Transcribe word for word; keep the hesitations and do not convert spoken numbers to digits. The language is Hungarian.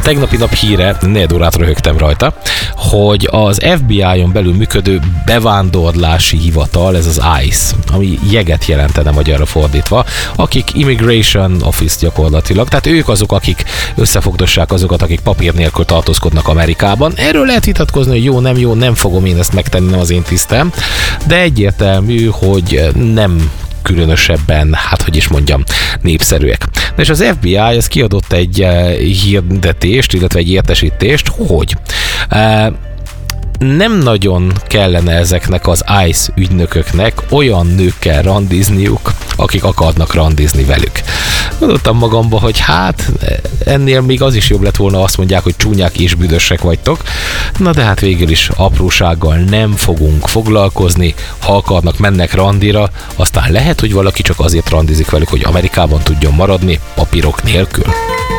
tegnapi nap híre, négy órát röhögtem rajta, hogy az ef bé i-on belül működő bevándorlási hivatal, ez az ájsz, ami jeget jelentene magyarra fordítva, akik Immigration Office gyakorlatilag, tehát ők azok, akik összefogdossák azokat, akik papír nélkül tartózkodnak Amerikában. Erről lehet vitatkozni, hogy jó, nem jó, nem fogom én ezt megtenni, nem az én tisztem, de egyértelmű, hogy nem különösebben, hát hogy is mondjam, népszerűek. Na és az ef bé i az kiadott egy hirdetést, illetve egy értesítést, hogy nem nagyon kellene ezeknek az ájsz ügynököknek olyan nőkkel randizniuk, akik akarnak randizni velük. Gondoltam magamba, hogy hát ennél még az is jobb lett volna, azt mondják, hogy csúnyák és büdösek vagytok. Na de hát végül is aprósággal nem fogunk foglalkozni, ha akarnak, mennek randira, aztán lehet, hogy valaki csak azért randizik velük, hogy Amerikában tudjon maradni papírok nélkül.